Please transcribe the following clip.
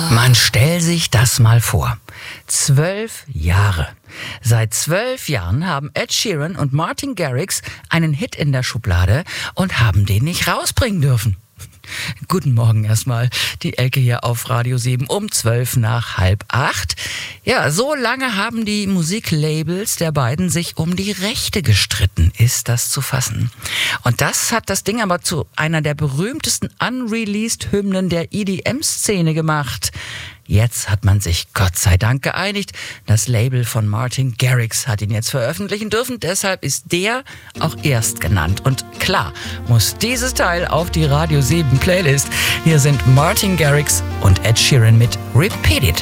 Man stellt sich das mal vor. 12 Jahre. Seit 12 Jahren haben Ed Sheeran und Martin Garrix einen Hit in der Schublade und haben den nicht rausbringen dürfen. Guten Morgen erstmal, die Elke hier auf Radio 7 um 7:55. Ja, so lange haben die Musiklabels der beiden sich um die Rechte gestritten. Ist das zu fassen? Und das hat das Ding aber zu einer der berühmtesten Unreleased-Hymnen der EDM-Szene gemacht. Jetzt hat man sich Gott sei Dank geeinigt. Das Label von Martin Garrix hat ihn jetzt veröffentlichen dürfen. Deshalb ist der auch erst genannt. Und klar muss dieses Teil auf die Radio 7 Playlist. Hier sind Martin Garrix und Ed Sheeran mit Repeat It.